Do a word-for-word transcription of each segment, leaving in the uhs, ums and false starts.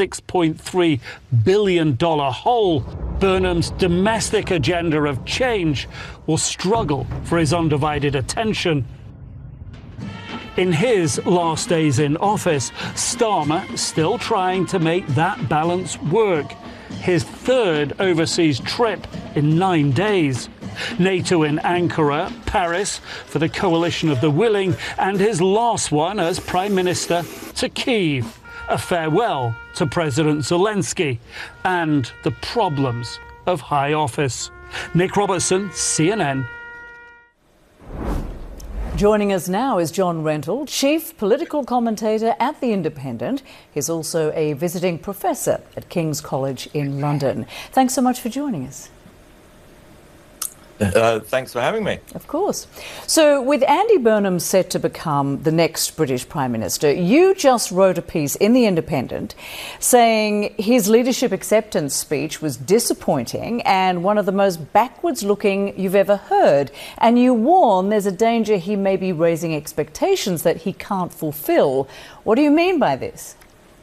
six point three billion dollars hole, Burnham's domestic agenda of change will struggle for his undivided attention. In his last days in office, Starmer still trying to make that balance work. His third overseas trip in nine days. NATO in Ankara, Paris for the coalition of the willing, and his last one as Prime Minister to Kyiv. A farewell to President Zelensky and the problems of high office. Nick Robertson, C N N. Joining us now is John Rentoul, Chief Political Commentator at The Independent. He's also a visiting professor at King's College in London. Thanks so much for joining us. Uh, thanks for having me. Of course. So with Andy Burnham set to become the next British Prime Minister, you just wrote a piece in The Independent saying his leadership acceptance speech was disappointing and one of the most backwards looking you've ever heard. And you warn there's a danger he may be raising expectations that he can't fulfill. What do you mean by this?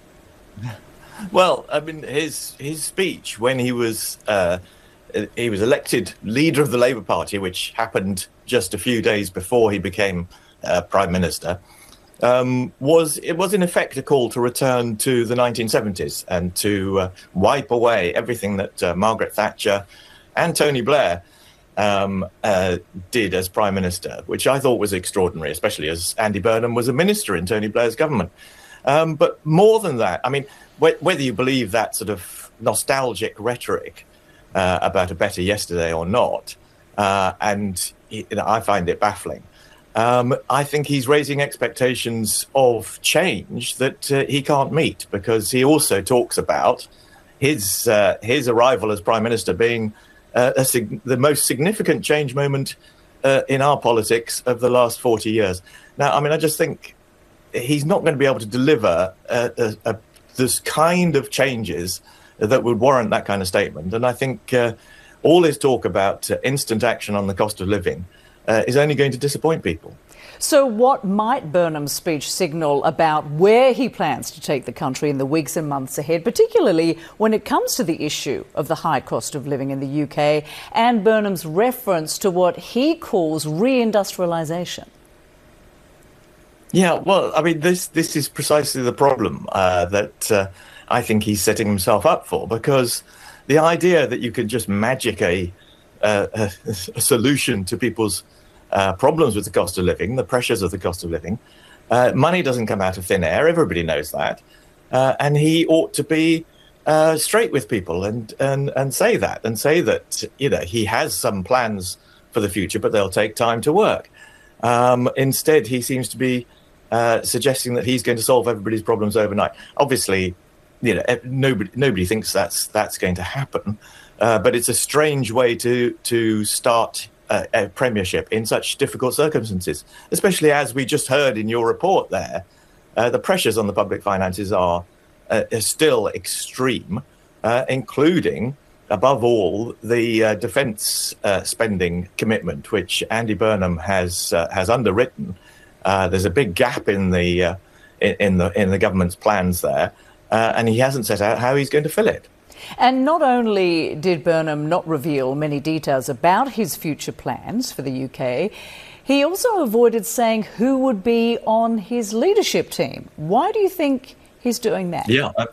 Well, I mean, his, his speech when he was... Uh, He was elected leader of the Labour Party, which happened just a few days before he became uh, Prime Minister, um, was it was in effect a call to return to the nineteen seventies and to uh, wipe away everything that uh, Margaret Thatcher and Tony Blair um, uh, did as Prime Minister, which I thought was extraordinary, especially as Andy Burnham was a minister in Tony Blair's government. Um, but more than that, I mean, wh whether you believe that sort of nostalgic rhetoric Uh, about a better yesterday or not, uh, and you know, I find it baffling. Um, I think he's raising expectations of change that uh, he can't meet, because he also talks about his uh, his arrival as Prime Minister being uh, a sig the most significant change moment uh, in our politics of the last forty years. Now, I mean, I just think he's not going to be able to deliver uh, a, a, this kind of changes that would warrant that kind of statement. And I think uh, all his talk about uh, instant action on the cost of living uh, is only going to disappoint people. So what might Burnham's speech signal about where he plans to take the country in the weeks and months ahead, particularly when it comes to the issue of the high cost of living in the U K and Burnham's reference to what he calls reindustrialisation? Yeah, well, I mean, this, this is precisely the problem uh, that... Uh, I think he's setting himself up for, because the idea that you can just magic a, uh, a, a solution to people's uh, problems with the cost of living, the pressures of the cost of living, uh, money doesn't come out of thin air. Everybody knows that. Uh, and he ought to be uh, straight with people and, and, and say that, and say that, you know, he has some plans for the future, but they'll take time to work. Um, instead, he seems to be uh, suggesting that he's going to solve everybody's problems overnight. Obviously, you know, nobody nobody thinks that's that's going to happen, uh, but it's a strange way to to start a, a premiership in such difficult circumstances, especially as we just heard in your report there. Uh, the pressures on the public finances are, uh, are still extreme, uh, including, above all, the uh, defence uh, spending commitment, which Andy Burnham has uh, has underwritten. Uh, there's a big gap in the uh, in, in the in the government's plans there. Uh, and he hasn't set out how he's going to fill it. And not only did Burnham not reveal many details about his future plans for the U K, he also avoided saying who would be on his leadership team. Why do you think he's doing that? Yeah. Uh,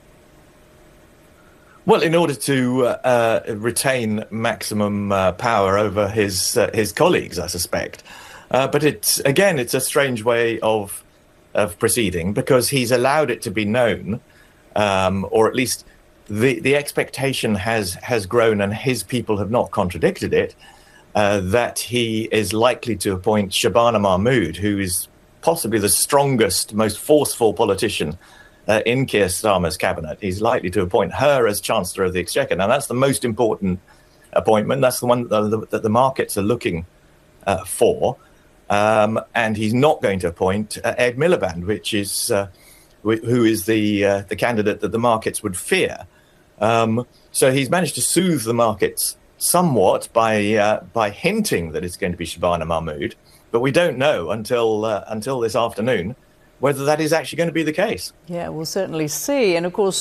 well, in order to uh, uh, retain maximum uh, power over his uh, his colleagues, I suspect. Uh, but it's again, it's a strange way of of proceeding, because he's allowed it to be known, um, or at least the the expectation has has grown, and his people have not contradicted it, uh, that he is likely to appoint Shabana Mahmood, who is possibly the strongest, most forceful politician uh, in Keir Starmer's cabinet. He's likely to appoint her as Chancellor of the Exchequer. Now, that's the most important appointment. That's the one that the, that the markets are looking uh, for. Um, and he's not going to appoint uh, Ed Miliband, which is uh, who is the uh, the candidate that the markets would fear. Um, so he's managed to soothe the markets somewhat by uh, by hinting that it's going to be Shabana Mahmood, but we don't know until uh, until this afternoon whether that is actually going to be the case. Yeah, we'll certainly see. And of course,